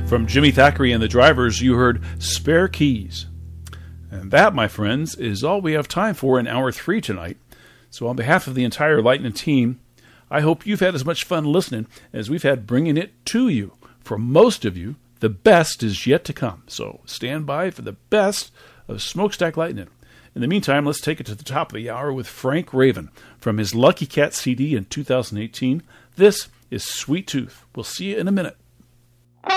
From Jimmy Thackeray and the Drivers, you heard Spare Keys. And that, my friends, is all we have time for in Hour 3 tonight. So on behalf of the entire Lightning team, I hope you've had as much fun listening as we've had bringing it to you. For most of you, the best is yet to come. So stand by for the best of Smokestack Lightning. In the meantime, let's take it to the top of the hour with Frank Raven from his Lucky Cat CD in 2018. This is Sweet Tooth. We'll see you in a minute.